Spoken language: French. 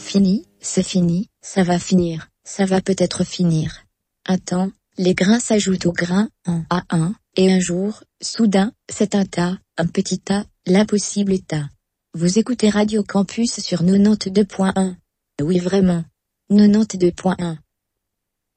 fini, c'est fini, ça va finir, ça va peut-être finir. Un temps, les grains s'ajoutent aux grains, un à un, et un jour, soudain, c'est un tas, un petit tas, l'impossible tas. Vous écoutez Radio Campus sur 92.1. Oui vraiment. 92.1.